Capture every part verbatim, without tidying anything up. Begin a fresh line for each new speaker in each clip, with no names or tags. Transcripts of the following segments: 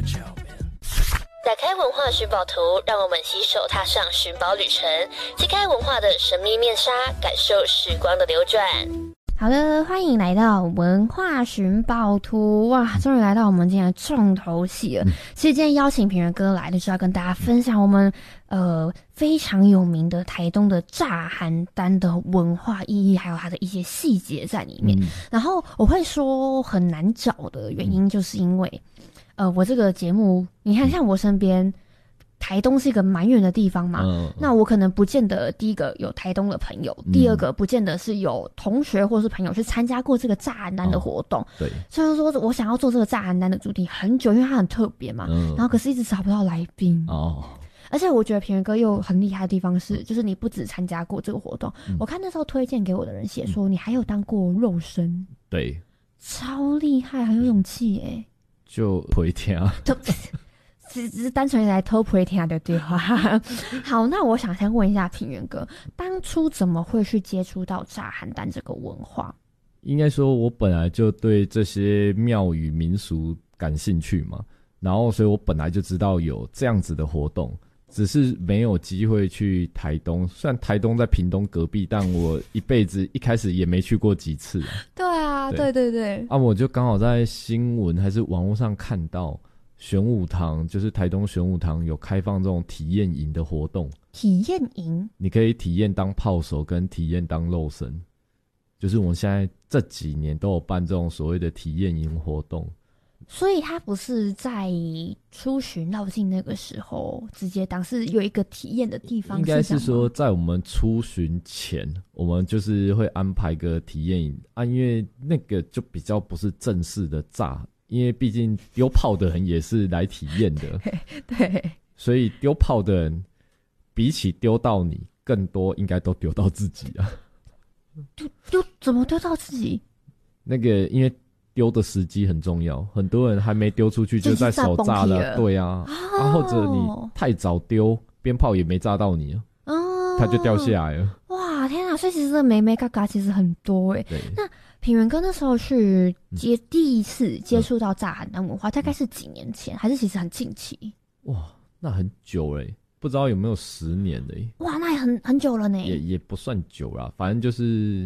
打开文化寻宝图，让我们携手踏上寻宝旅程，揭开文化的神秘面纱，感受时光的流转。
好的，欢迎来到文化寻宝图。哇，终于来到我们今天的重头戏了。嗯、其实今天邀请品源哥来，就是要跟大家分享我们呃非常有名的台东的炸邯郸的文化意义，还有它的一些细节在里面。嗯、然后我会说很难找的原因，就是因为。呃，我这个节目，你看，像我身边，台东是一个蛮远的地方嘛，嗯、那我可能不见得第一个有台东的朋友，嗯、第二个不见得是有同学或是朋友去参加过这个炸邯郸的活动，哦、
对，
所以说我想要做这个炸邯郸的主题很久，因为它很特别嘛，嗯、然后可是一直找不到来宾哦。而且我觉得品源哥又很厉害的地方是，就是你不只参加过这个活动，嗯、我看那时候推荐给我的人写说，你还有当过肉身，
对，
超厉害，很有勇气耶。
就陪听啊，
只只是单纯来偷陪听的对话。好，那我想先问一下品源哥，当初怎么会去接触到炸邯郸这个文化？
应该说，我本来就对这些庙宇民俗感兴趣嘛，然后所以我本来就知道有这样子的活动，只是没有机会去台东。虽然台东在屏东隔壁，但我一辈子一开始也没去过几次。
对啊，对对对。
啊，我就刚好在新闻还是网络上看到玄武堂，就是台东玄武堂有开放这种体验营的活动。
体验营？
你可以体验当炮手跟体验当肉身，就是我们现在这几年都有办这种所谓的体验营活动。
所以他不是在出巡绕境那个时候直接当，是有一个体验的地方。
应该是说在我们出巡前，我们就是会安排个体验营啊，因为那个就比较不是正式的炸，因为毕竟丢炮的人也是来体验的。
对，
所以丢炮的人比起丢到你，更多应该都丢到自己啊。
丢丢怎么丢到自己？
那个因为丢的时机很重要，很多人还没丢出去就在手炸了，对啊，哦、啊或者你太早丢，鞭炮也没炸到你，哦，它就掉下来了。
哇，天啊！所以其实这个眉眉角角其实很多哎。那品源哥那时候去接、嗯、第一次接触到炸邯郸文化，嗯、大概是几年前，还是其实很近期？
哇，那很久哎，不知道有没有十年嘞？
哇，那也很很久了呢。
也也不算久啦，反正就是。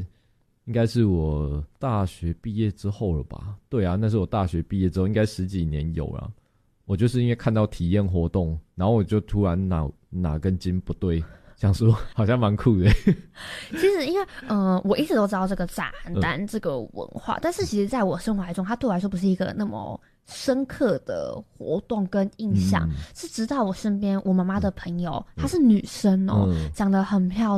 应该是我大学毕业之后了吧？对啊，那是我大学毕业之后，应该十几年有了。我就是因为看到体验活动，然后我就突然哪哪根筋不对，想说好像蛮酷的。
其实因为呃，我一直都知道这个炸邯郸这个文化，嗯、但是其实在我生活中，它对我来说不是一个那么深刻的活动跟印象，嗯、是直到我身边我妈妈的朋友，嗯、她是女生哦，嗯、长得很漂